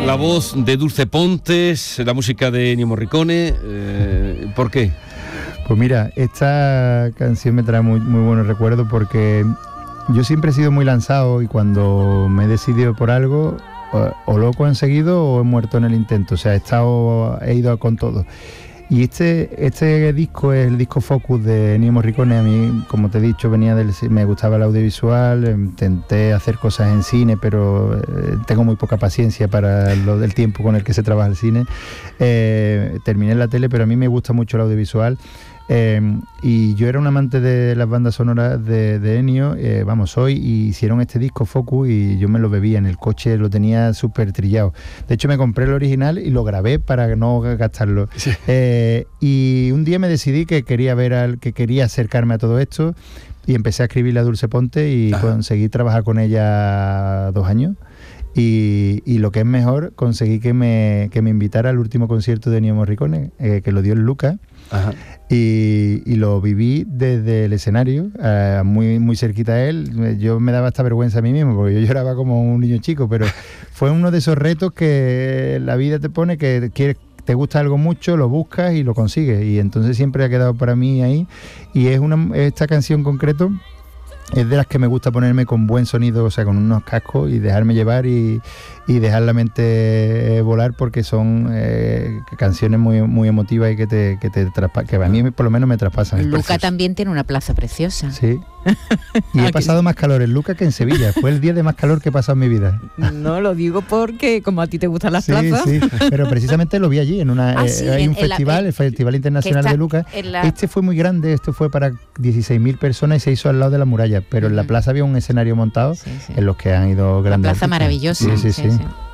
La voz de Dulce Pontes, la música de Ennio Morricone. ¿Por qué? Pues mira, esta canción me trae muy, muy buenos recuerdos porque yo siempre he sido muy lanzado y cuando me he decidido por algo, o lo he conseguido o he muerto en el intento. O sea, he ido con todo. Y este disco es el disco Focus de Ennio Morricone. A mí, como te he dicho, me gustaba el audiovisual, intenté hacer cosas en cine, pero tengo muy poca paciencia para el tiempo con el que se trabaja el cine. Terminé en la tele, pero a mí me gusta mucho el audiovisual. Y yo era un amante de las bandas sonoras de Ennio, hoy, y hicieron este disco Focus y yo me lo bebía en el coche, lo tenía súper trillado. De hecho me compré el original y lo grabé para no gastarlo. Sí. Y un día me decidí que quería acercarme a todo esto y empecé a escribirle a Dulce Pontes y conseguí trabajar con ella 2 años. Y lo que es mejor, conseguí que me invitara al último concierto de Ennio Morricone, que lo dio en Lucca. Ajá. Y lo viví desde el escenario, muy, muy cerquita a él. Yo me daba hasta vergüenza a mí mismo, porque yo lloraba como un niño chico, pero fue uno de esos retos que la vida te pone, que te gusta algo mucho, lo buscas y lo consigues. Y entonces siempre ha quedado para mí ahí. Y esta canción en concreto es de las que me gusta ponerme con buen sonido, o sea, con unos cascos y dejarme llevar y dejar la mente volar, porque son canciones muy, muy emotivas y que a mí por lo menos me traspasan. Lucca también tiene una plaza preciosa. Sí. Y he pasado más calor en Lucca que en Sevilla. Fue el día de más calor que he pasado en mi vida. No, lo digo porque como a ti te gustan las plazas. Sí, pero precisamente lo vi allí hay un festival, el Festival Internacional de Lucca. Este fue muy grande, este fue para 16.000 personas y se hizo al lado de la muralla, pero en la plaza había un escenario montado en los que han ido grandes. Una plaza maravillosa. Sí.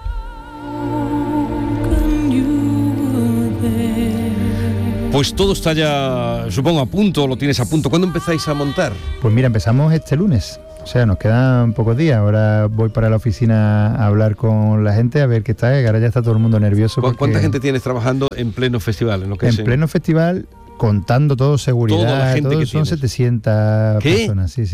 Pues todo está ya, supongo, a punto, lo tienes a punto. ¿Cuándo empezáis a montar? Pues mira, empezamos este lunes. O sea, nos quedan pocos días. Ahora voy para la oficina a hablar con la gente, a ver qué está. Ahora ya está todo el mundo nervioso. ¿Cuánta gente tienes trabajando en pleno festival? Pleno festival, contando todo, seguridad, toda la gente todo, que son tienes. 700 personas, sí.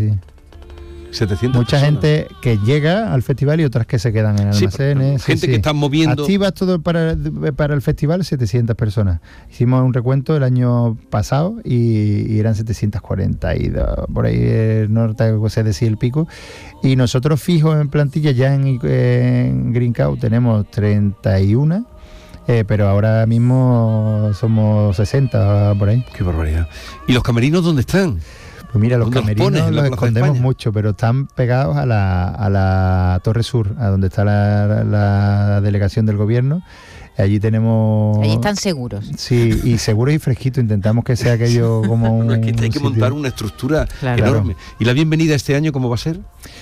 700 mucha personas. Gente que llega al festival y otras que se quedan en almacenes. Gente que están moviendo. Activas todo para el festival, 700 personas. Hicimos un recuento el año pasado y eran 742, por ahí no sé decir el pico. Y nosotros fijos en plantilla ya en Green Cow tenemos 31. Pero ahora mismo somos 60 por ahí. Qué barbaridad. ¿Y los camerinos dónde están? Pues mira, los camerinos los escondemos mucho, pero están pegados a la Torre Sur, a donde está la delegación del gobierno. Allí están seguros. Sí, y seguros y fresquitos. Intentamos que sea aquello como un... Hay que montar una estructura enorme. ¿Y la bienvenida este año cómo va a ser?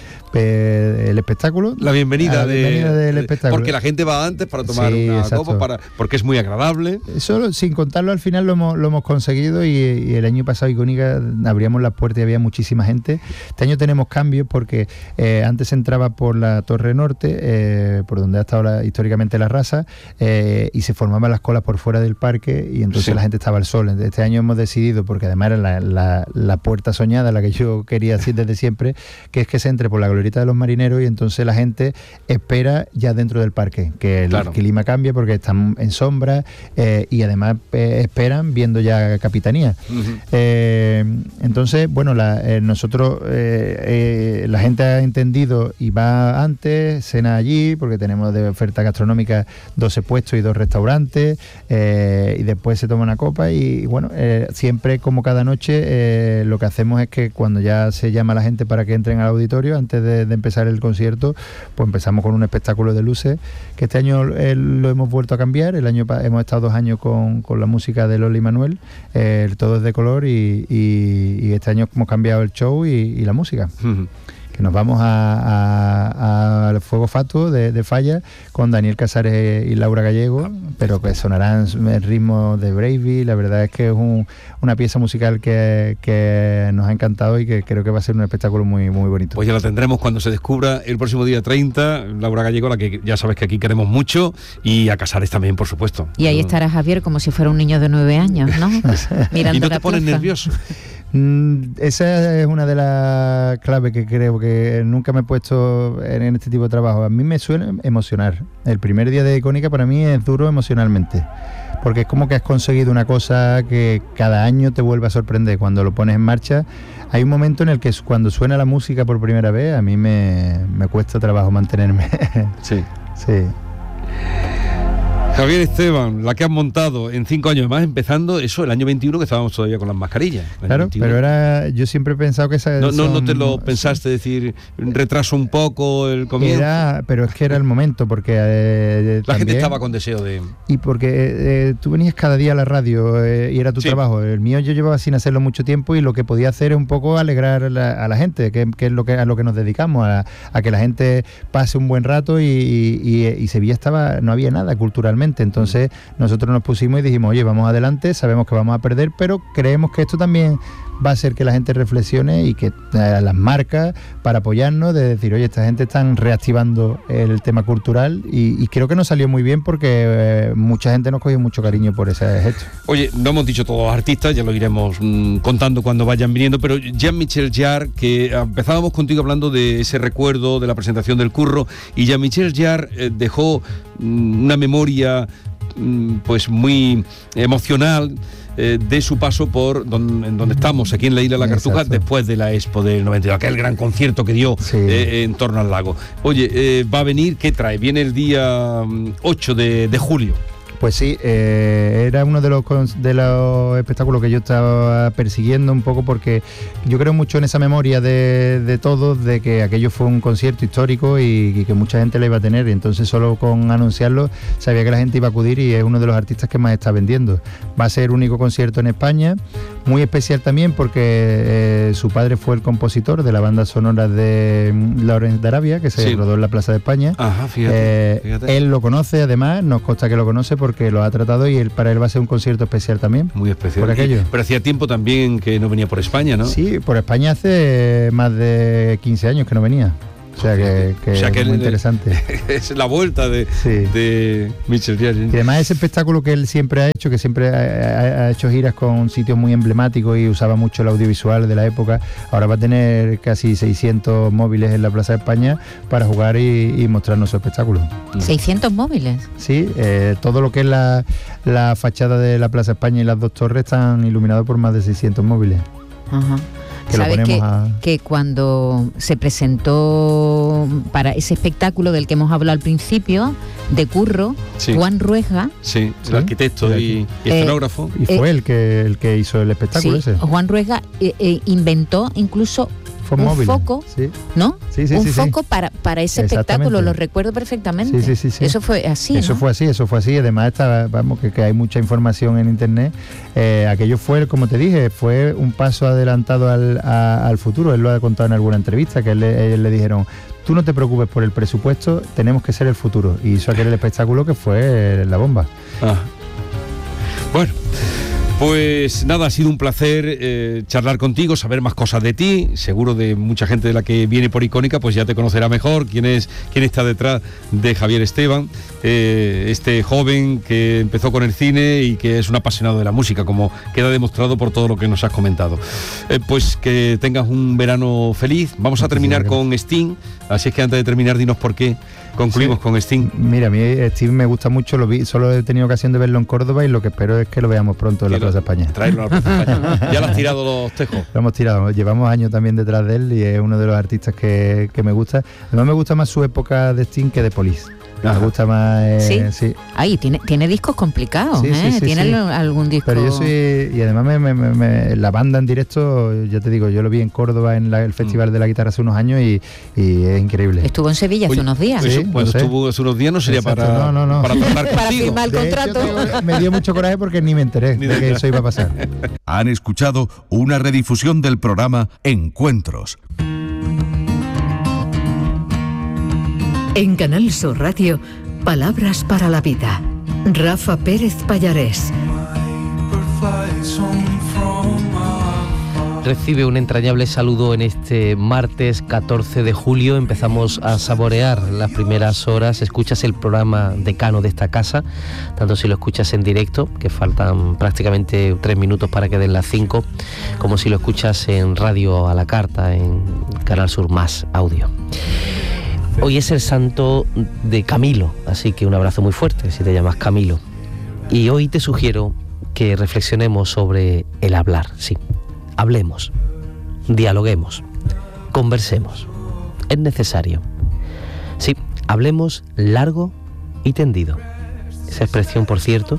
El espectáculo, la bienvenida del espectáculo, porque la gente va antes para tomar una copa, porque es muy agradable. Eso, sin contarlo, al final lo hemos conseguido y el año pasado Icónica abríamos las puertas y había muchísima gente. Este año tenemos cambios porque antes se entraba por la Torre Norte, por donde ha estado históricamente la raza, y se formaban las colas por fuera del parque y entonces la gente estaba al sol. Este año hemos decidido, porque además era la puerta soñada, la que yo quería decir desde siempre, que es que se entre por la glorieta de los marineros y entonces la gente espera ya dentro del parque, que el clima cambie porque están en sombra y además esperan viendo ya Capitanía. Entonces, bueno, nosotros la gente ha entendido y va antes, cena allí porque tenemos de oferta gastronómica 12 puestos y 2 restaurantes y después se toma una copa y bueno, siempre como cada noche lo que hacemos es que cuando ya se llama a la gente para que entren al auditorio, antes de empezar el concierto, pues empezamos con un espectáculo de luces, que este año lo hemos vuelto a cambiar. Hemos estado 2 años con la música de Lola y Manuel, todo es de color y este año hemos cambiado el show y la música. Que nos vamos al Fuego Fatuo de Falla con Daniel Casares y Laura Gallego, pero que sonarán el ritmo de Bravey. La verdad es que es una pieza musical que nos ha encantado y que creo que va a ser un espectáculo muy, muy bonito. Pues ya la tendremos cuando se descubra el próximo día 30, Laura Gallego, la que ya sabes que aquí queremos mucho, y a Casares también, por supuesto. Y ahí estará Javier como si fuera un niño de 9 años, ¿no? Mirando ¿y no te pones nervioso? Esa es una de las claves que creo que nunca me he puesto en este tipo de trabajo. A mí me suele emocionar. El primer día de Icónica para mí es duro emocionalmente, porque es como que has conseguido una cosa que cada año te vuelve a sorprender cuando lo pones en marcha. Hay un momento en el que cuando suena la música por primera vez, a mí me cuesta trabajo mantenerme. Sí. Sí. Javier Esteban, la que has montado en 5 años más, empezando eso el año 21, que estábamos todavía con las mascarillas. Claro, 21. Pero yo siempre he pensado que esa no te lo pensaste, decir, retraso un poco el comienzo. Pero es que era el momento, porque la gente estaba con deseo de... Y porque tú venías cada día a la radio y era tu trabajo. El mío yo llevaba sin hacerlo mucho tiempo y lo que podía hacer es un poco alegrar a la gente, que es a lo que nos dedicamos, a que la gente pase un buen rato y Sevilla no había nada culturalmente. Entonces nosotros nos pusimos y dijimos, oye, vamos adelante, sabemos que vamos a perder, pero creemos que esto también va a hacer que la gente reflexione y que las marcas, para apoyarnos, de decir, oye, esta gente están reactivando el tema cultural y creo que nos salió muy bien porque mucha gente nos cogió mucho cariño por ese gesto. Oye, no hemos dicho todos los artistas, ya lo iremos contando cuando vayan viniendo, pero Jean-Michel Jarre, que empezábamos contigo hablando de ese recuerdo de la presentación del Curro, y Jean-Michel Jarre dejó una memoria pues muy emocional de su paso por donde estamos, aquí en la isla de la Cartuja. Exacto. Después de la Expo del 92, aquel gran concierto que dio en torno al lago. Oye, va a venir, ¿qué trae? Viene el día 8 de julio. Pues sí, era uno de los espectáculos que yo estaba persiguiendo un poco, porque yo creo mucho en esa memoria de todos, de que aquello fue un concierto histórico y que mucha gente la iba a tener, y entonces solo con anunciarlo sabía que la gente iba a acudir, y es uno de los artistas que más está vendiendo. Va a ser el único concierto en España, muy especial también porque su padre fue el compositor de la banda sonora de Lawrence de Arabia, que se rodó en la Plaza de España. Ajá, fíjate. Él lo conoce, además, nos consta que lo conoce porque lo ha tratado, y para él va a ser un concierto especial también. Muy especial. Por aquello. Pero hacía tiempo también que no venía por España, ¿no? Sí, por España hace más de 15 años que no venía. O sea que es muy interesante. Es la vuelta de Michel Jarre. Y además ese espectáculo que él siempre ha hecho, que siempre ha hecho giras con sitios muy emblemáticos y usaba mucho el audiovisual de la época, ahora va a tener casi 600 móviles en la Plaza de España para jugar y mostrarnos su espectáculo. ¿600 móviles? Sí, todo lo que es la fachada de la Plaza de España y las dos torres están iluminados por más de 600 móviles. Ajá. ¿Sabes que cuando se presentó para ese espectáculo del que hemos hablado al principio, de Curro, Juan Ruega... Sí, el arquitecto y escenógrafo. Y fue el que hizo el espectáculo ese. Juan Ruega inventó incluso un foco, ¿no? Un foco para ese espectáculo, lo recuerdo perfectamente. Sí. Eso fue así, Eso fue así. Además, que hay mucha información en internet. Aquello fue, como te dije, fue un paso adelantado al futuro. Él lo ha contado en alguna entrevista, que ellos le dijeron: tú no te preocupes por el presupuesto, tenemos que ser el futuro. Y hizo aquel espectáculo que fue la bomba. Bueno, pues nada, ha sido un placer charlar contigo, saber más cosas de ti. Seguro de mucha gente de la que viene por Icónica pues ya te conocerá mejor quién está detrás de Javier Esteban, este joven que empezó con el cine y que es un apasionado de la música, como queda demostrado por todo lo que nos has comentado. Pues que tengas un verano feliz. Vamos a terminar con Sting, así es que antes de terminar, dinos por qué concluimos con Sting. Mira, a mí Sting me gusta mucho, solo he tenido ocasión de verlo en Córdoba y lo que espero es que lo veamos pronto en la Plaza España. Traerlo a la Plaza España. ¿Ya lo has tirado los tejos? Lo hemos tirado, llevamos años también detrás de él y es uno de los artistas que me gusta. Además me gusta más su época de Sting que de Police. Me gusta más... sí. Ahí tiene discos complicados, tiene algún disco... Pero yo soy... Y además la banda en directo, ya te digo, yo lo vi en Córdoba en el Festival de la Guitarra hace unos años y es increíble. Estuvo en Sevilla hace unos días. Cuando estuvo hace unos días no sería para tratar para firmar el contrato. Me dio mucho coraje porque ni me enteré de que eso iba a pasar. Han escuchado una redifusión del programa Encuentros. En Canal Sur Radio, Palabras para la Vida. Rafa Pérez Pallarés. Recibe un entrañable saludo en este martes 14 de julio. Empezamos a saborear las primeras horas. Escuchas el programa decano de esta casa, tanto si lo escuchas en directo, que faltan prácticamente 3 minutos para que den las 5, como si lo escuchas en radio a la carta, en Canal Sur Más Audio. Hoy es el santo de Camilo, así que un abrazo muy fuerte si te llamas Camilo. Y hoy te sugiero que reflexionemos sobre el hablar, sí. Hablemos, dialoguemos, conversemos. Es necesario. Sí, hablemos largo y tendido. Esa expresión, por cierto,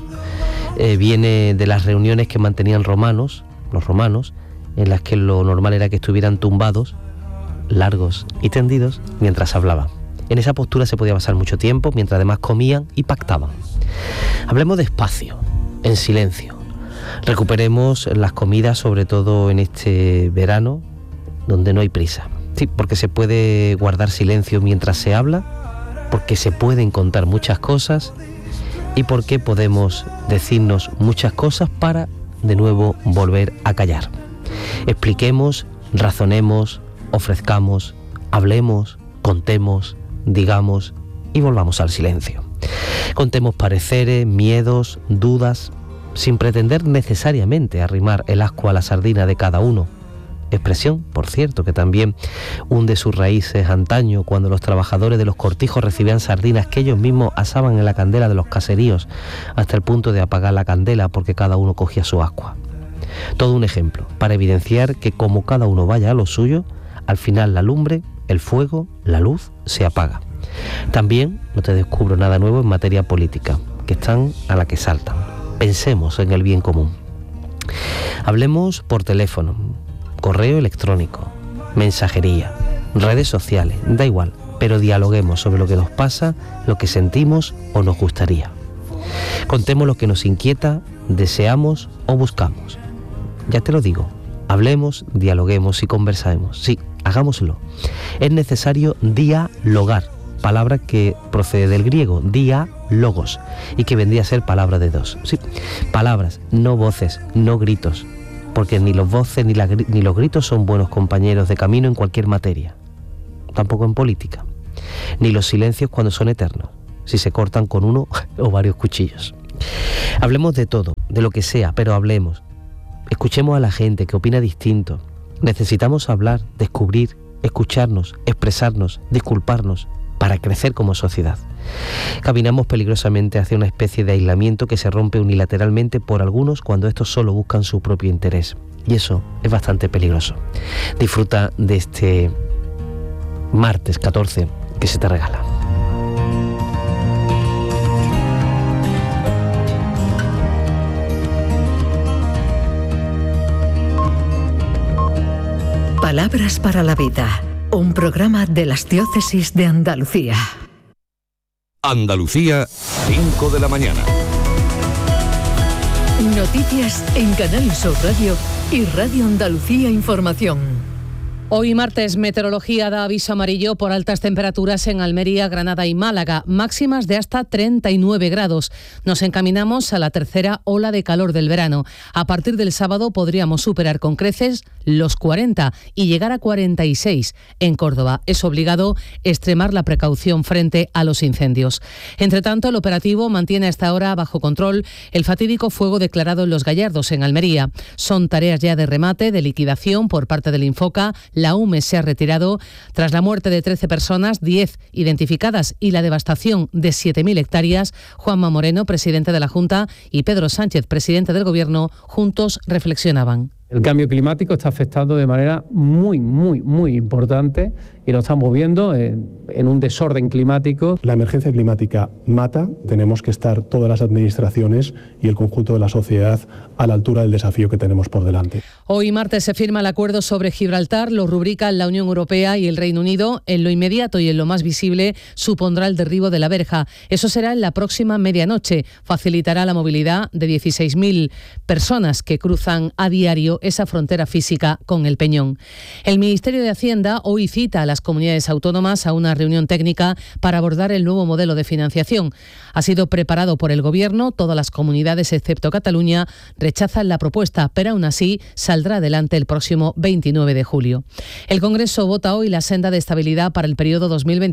viene de las reuniones que mantenían los romanos, en las que lo normal era que estuvieran tumbados, largos y tendidos, mientras hablaban. En esa postura se podía pasar mucho tiempo, mientras además comían y pactaban. Hablemos despacio, en silencio. Recuperemos las comidas, sobre todo en este verano, donde no hay prisa. Sí, porque se puede guardar silencio mientras se habla, porque se pueden contar muchas cosas y porque podemos decirnos muchas cosas para, de nuevo, volver a callar. Expliquemos, razonemos, ofrezcamos, hablemos, contemos, digamos y volvamos al silencio. Contemos pareceres, miedos, dudas, sin pretender necesariamente arrimar el ascua a la sardina de cada uno. Expresión, por cierto, que también hunde sus raíces antaño, cuando los trabajadores de los cortijos recibían sardinas que ellos mismos asaban en la candela de los caseríos, hasta el punto de apagar la candela porque cada uno cogía su ascua. Todo un ejemplo para evidenciar que como cada uno vaya a lo suyo, al final la lumbre, el fuego, la luz se apaga. También no te descubro nada nuevo en materia política, que están a la que saltan. Pensemos en el bien común. Hablemos por teléfono, correo electrónico, mensajería, redes sociales, da igual, pero dialoguemos sobre lo que nos pasa, lo que sentimos o nos gustaría. Contemos lo que nos inquieta, deseamos o buscamos. Ya te lo digo, hablemos, dialoguemos y conversemos. Sí, hagámoslo. Es necesario dialogar, palabra que procede del griego, diálogos, y que vendría a ser palabra de dos. Sí, palabras, no voces, no gritos, porque ni los voces ni los gritos son buenos compañeros de camino en cualquier materia, tampoco en política, ni los silencios cuando son eternos, si se cortan con uno o varios cuchillos. Hablemos de todo, de lo que sea, pero hablemos. Escuchemos a la gente que opina distinto. Necesitamos hablar, descubrir, escucharnos, expresarnos, disculparnos, para crecer como sociedad. Caminamos peligrosamente hacia una especie de aislamiento que se rompe unilateralmente por algunos cuando estos solo buscan su propio interés. Y eso es bastante peligroso. Disfruta de este martes 14 que se te regala. Palabras para la vida. Un programa de las diócesis de Andalucía. Andalucía, 5 de la mañana. Noticias en Canal Sur Radio y Radio Andalucía Información. Hoy martes, meteorología da aviso amarillo por altas temperaturas en Almería, Granada y Málaga, máximas de hasta 39 grados. Nos encaminamos a la tercera ola de calor del verano. A partir del sábado podríamos superar con creces los 40 y llegar a 46 en Córdoba. Es obligado extremar la precaución frente a los incendios. Entre tanto, el operativo mantiene hasta ahora bajo control el fatídico fuego declarado en Los Gallardos, en Almería. Son tareas ya de remate, de liquidación por parte del Infoca. La UME se ha retirado tras la muerte de 13 personas, 10 identificadas, y la devastación de 7.000 hectáreas. Juanma Moreno, presidente de la Junta, y Pedro Sánchez, presidente del Gobierno, juntos reflexionaban. El cambio climático está afectando de manera muy importante y lo estamos viendo en un desorden climático. La emergencia climática mata, tenemos que estar todas las administraciones y el conjunto de la sociedad a la altura del desafío que tenemos por delante. Hoy martes se firma el acuerdo sobre Gibraltar, lo rubrican la Unión Europea y el Reino Unido. En lo inmediato y en lo más visible supondrá el derribo de la verja. Eso será en la próxima medianoche. Facilitará la movilidad de 16.000 personas que cruzan a diario establecido esa frontera física con el Peñón. El Ministerio de Hacienda hoy cita a las comunidades autónomas a una reunión técnica para abordar el nuevo modelo de financiación. Ha sido preparado por el Gobierno, todas las comunidades excepto Cataluña rechazan la propuesta, pero aún así saldrá adelante el próximo 29 de julio. El Congreso vota hoy la senda de estabilidad para el periodo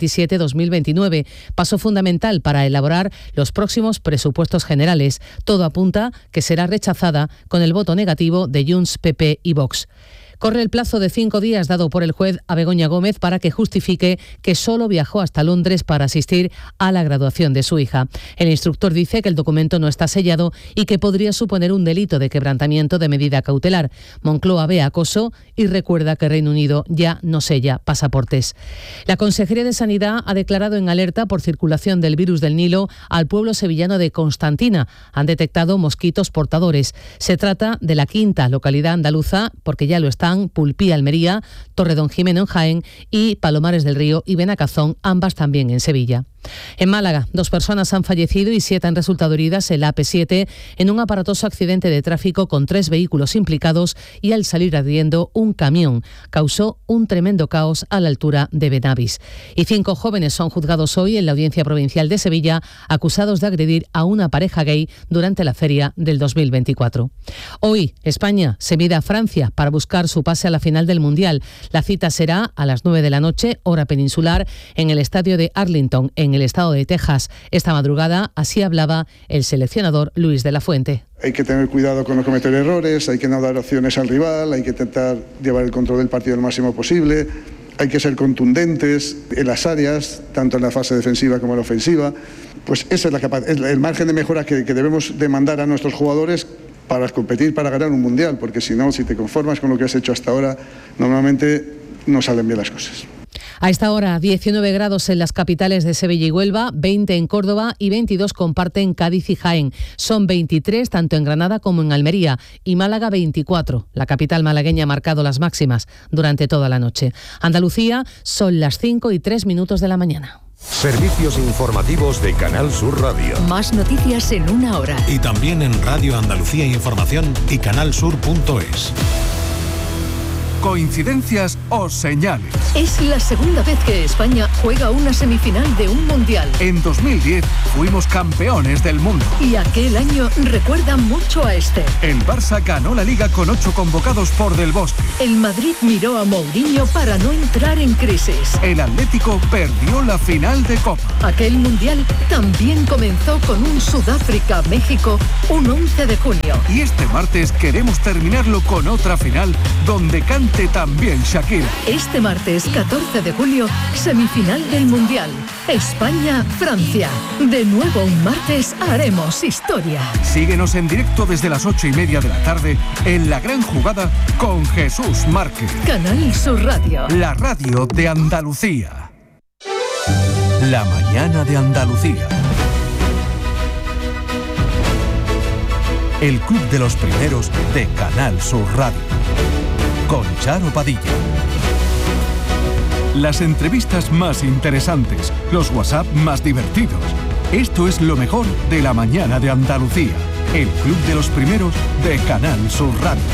2027-2029, paso fundamental para elaborar los próximos presupuestos generales. Todo apunta que será rechazada con el voto negativo de Junts, PP y Vox. Corre el plazo de 5 días dado por el juez a Begoña Gómez para que justifique que solo viajó hasta Londres para asistir a la graduación de su hija. El instructor dice que el documento no está sellado y que podría suponer un delito de quebrantamiento de medida cautelar. Moncloa ve acoso y recuerda que Reino Unido ya no sella pasaportes. La Consejería de Sanidad ha declarado en alerta por circulación del virus del Nilo al pueblo sevillano de Constantina. Han detectado mosquitos portadores. Se trata de la quinta localidad andaluza, porque ya lo están Pulpí, Almería, Torredonjimeno en Jaén y Palomares del Río y Benacazón, ambas también en Sevilla. En Málaga, 2 personas han fallecido y 7 han resultado heridas en la AP7 en un aparatoso accidente de tráfico con 3 vehículos implicados y al salir ardiendo un camión. Causó un tremendo caos a la altura de Benavis. Y 5 jóvenes son juzgados hoy en la Audiencia Provincial de Sevilla, acusados de agredir a una pareja gay durante la feria del 2024. Hoy, España se mide a Francia para buscar su pase a la final del Mundial. La cita será a las 9 de la noche, hora peninsular, en el estadio de Arlington, en el estado de Texas. Esta madrugada así hablaba el seleccionador Luis de la Fuente. Hay que tener cuidado con no cometer errores, hay que no dar opciones al rival, hay que intentar llevar el control del partido lo máximo posible, hay que ser contundentes en las áreas, tanto en la fase defensiva como en la ofensiva. Pues esa es el margen de mejora que debemos demandar a nuestros jugadores para competir, para ganar un mundial, porque si no, si te conformas con lo que has hecho hasta ahora, normalmente no salen bien las cosas. A esta hora, 19 grados en las capitales de Sevilla y Huelva, 20 en Córdoba y 22 comparten Cádiz y Jaén. Son 23 tanto en Granada como en Almería y Málaga 24. La capital malagueña ha marcado las máximas durante toda la noche. Andalucía, son las 5:03 de la mañana. Servicios informativos de Canal Sur Radio. Más noticias en una hora. Y también en Radio Andalucía Información y canalsur.es. ¿Coincidencias o señales? Es la segunda vez que España juega una semifinal de un mundial. En 2010 fuimos campeones del mundo. Y aquel año recuerda mucho a este. El Barça ganó la Liga con 8 convocados por Del Bosque. El Madrid miró a Mourinho para no entrar en crisis. El Atlético perdió la final de Copa. Aquel mundial también comenzó con un Sudáfrica-México un 11 de junio. Y este martes queremos terminarlo con otra final donde canta también Shakira. Este martes 14 de julio, semifinal del Mundial. España-Francia. De nuevo un martes haremos historia. Síguenos en directo desde las 8:30 de la tarde en La Gran Jugada con Jesús Márquez. Canal Sur Radio. La radio de Andalucía. La mañana de Andalucía. El club de los primeros de Canal Sur Radio. Con Charo Padilla. Las entrevistas más interesantes, los WhatsApp más divertidos. Esto es lo mejor de la mañana de Andalucía. El club de los primeros de Canal Sur Radio.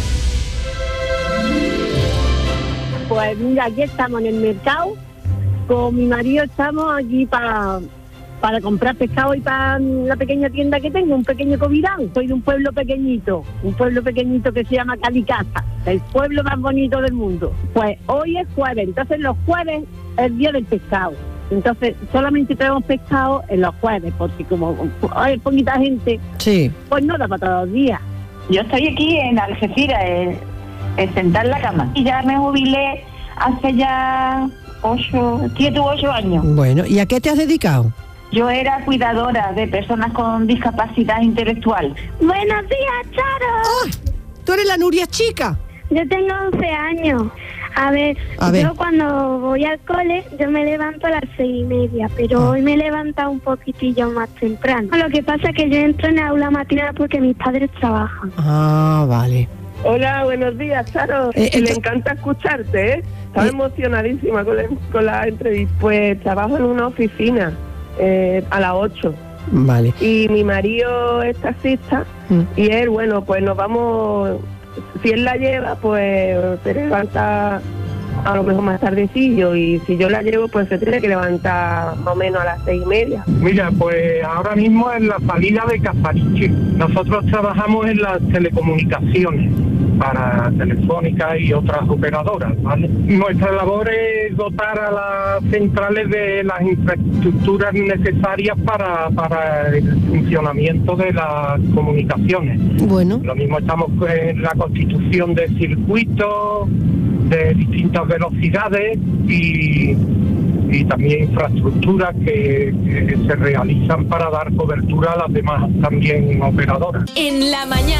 Pues mira, aquí estamos en el mercado. Con mi marido estamos allí para comprar pescado y para la pequeña tienda que tengo, un pequeño Covirán. Soy de un pueblo pequeñito que se llama Calicasa, el pueblo más bonito del mundo. Pues hoy es jueves, entonces los jueves es el día del pescado. Entonces solamente traemos pescado en los jueves, porque como hay poquita gente, sí, pues no da para todos los días. Yo estoy aquí en Algeciras, en sentar la cama. Y ya me jubilé hace ya 7 u 8 años. Bueno, ¿y a qué te has dedicado? Yo era cuidadora de personas con discapacidad intelectual. Buenos días, Charo. ¡Oh! ¿Tú eres la Nuria chica? Yo tengo 11 años. A ver, yo cuando voy al cole, yo me levanto a las 6:30, pero hoy me he levantado un poquitillo más temprano. Lo que pasa es que yo entro en aula matinal porque mis padres trabajan. Ah, vale. Hola, buenos días, Charo. Le encanta escucharte, ¿eh? Estaba emocionadísima con la entrevista. Pues trabajo en una oficina a las 8. Vale. Y mi marido es taxista y él, bueno, pues nos vamos si él la lleva, pues se levanta a lo mejor más tardecillo, y si yo la llevo, pues se tiene que levantar más o menos a las 6:30. Mira, pues ahora mismo en la salida de Casariche. Nosotros trabajamos en las telecomunicaciones para Telefónica y otras operadoras, ¿vale? Nuestra labor es dotar a las centrales de las infraestructuras necesarias para el funcionamiento de las comunicaciones. Bueno. Lo mismo estamos en la constitución de circuitos de distintas velocidades y también infraestructuras que se realizan para dar cobertura a las demás también operadoras. En la mañana.